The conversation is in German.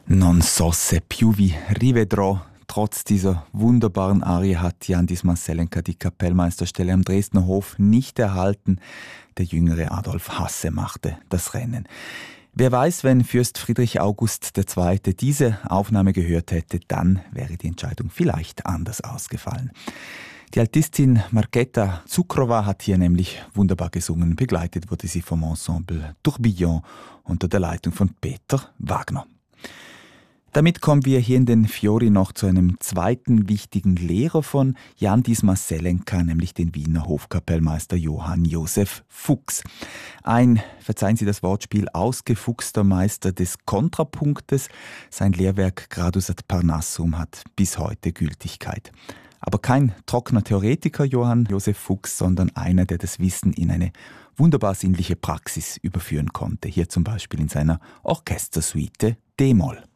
Non so se più vi rivedrò. Trotz dieser wunderbaren Arie hat Jan Dismas Selenka die Kapellmeisterstelle am Dresdner Hof nicht erhalten. Der jüngere Adolf Hasse machte das Rennen. Wer weiß, wenn Fürst Friedrich August II. Diese Aufnahme gehört hätte, dann wäre die Entscheidung vielleicht anders ausgefallen. Die Altistin Markéta Cukrova hat hier nämlich wunderbar gesungen. Begleitet wurde sie vom Ensemble Tourbillon unter der Leitung von Peter Wagner. Damit kommen wir hier in den Fiori noch zu einem zweiten wichtigen Lehrer von Jan Dismas Selenka, nämlich den Wiener Hofkapellmeister Johann Josef Fuchs. Ein, verzeihen Sie das Wortspiel, ausgefuchster Meister des Kontrapunktes. Sein Lehrwerk Gradus ad Parnassum hat bis heute Gültigkeit. Aber kein trockener Theoretiker Johann Josef Fuchs, sondern einer, der das Wissen in eine wunderbar sinnliche Praxis überführen konnte. Hier zum Beispiel in seiner Orchestersuite D-Moll.